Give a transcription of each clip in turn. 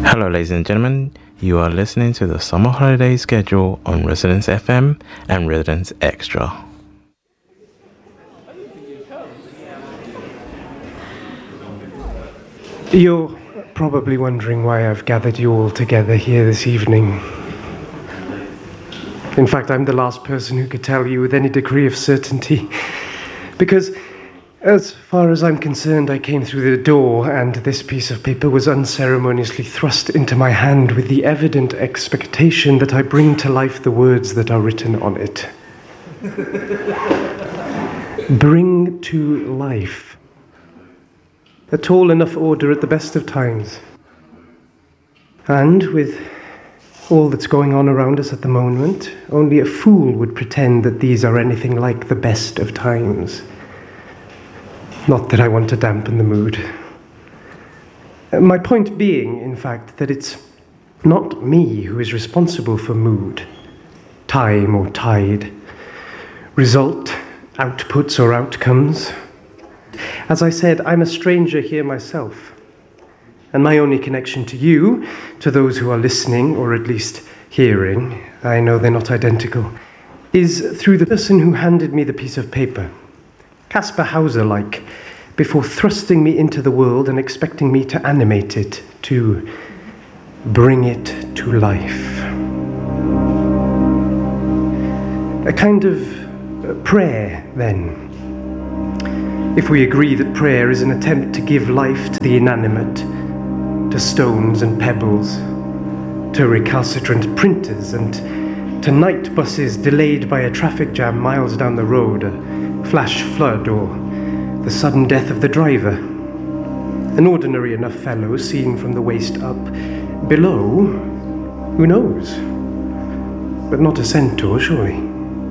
Hello, ladies and gentlemen. You are listening to the summer holiday schedule on Residence FM and Residence Extra. You're probably wondering why I've gathered you all together here this evening. In fact, I'm the last person who could tell you with any degree of certainty. Because, as far as I'm concerned, I came through the door and this piece of paper was unceremoniously thrust into my hand with the evident expectation that I bring to life the words that are written on it. Bring to life. A tall enough order at the best of times. And with all that's going on around us at the moment, only a fool would pretend that these are anything like the best of times. Not that I want to dampen the mood. My point being, in fact, that it's not me who is responsible for mood, time or tide, result, outputs or outcomes. As I said, I'm a stranger here myself, and my only connection to you, to those who are listening, or at least hearing, I know they're not identical, is through the person who handed me the piece of paper, Caspar Hauser-like, before thrusting me into the world and expecting me to animate it, to bring it to life. A kind of prayer, then. If we agree that prayer is an attempt to give life to the inanimate, to stones and pebbles, to recalcitrant printers, and to night buses delayed by a traffic jam miles down the road, a flash flood, or the sudden death of the driver. An ordinary enough fellow seen from the waist up. Below, who knows? But not a centaur, surely.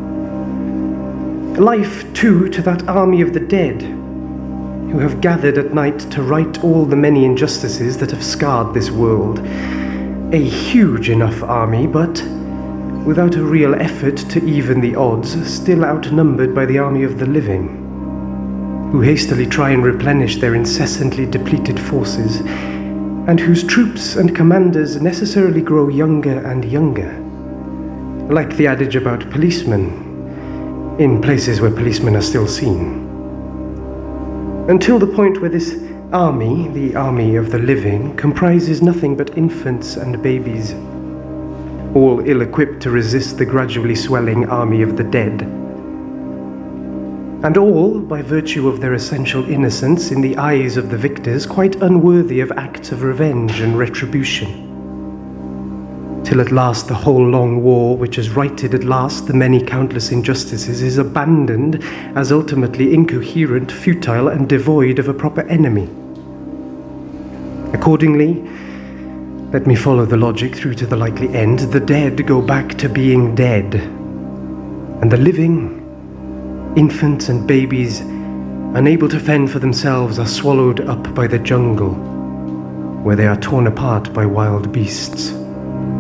Life, too, to that army of the dead, who have gathered at night to right all the many injustices that have scarred this world. A huge enough army, but without a real effort to even the odds, still outnumbered by the army of the living, who hastily try and replenish their incessantly depleted forces, and whose troops and commanders necessarily grow younger and younger, like the adage about policemen, in places where policemen are still seen. Until the point where this army, the army of the living, comprises nothing but infants and babies, all ill-equipped to resist the gradually swelling army of the dead. And all, by virtue of their essential innocence in the eyes of the victors, quite unworthy of acts of revenge and retribution. Till at last the whole long war, which has righted at last the many countless injustices, is abandoned as ultimately incoherent, futile, and devoid of a proper enemy. Accordingly, let me follow the logic through to the likely end. The dead go back to being dead, and the living, infants and babies, unable to fend for themselves, are swallowed up by the jungle, where they are torn apart by wild beasts.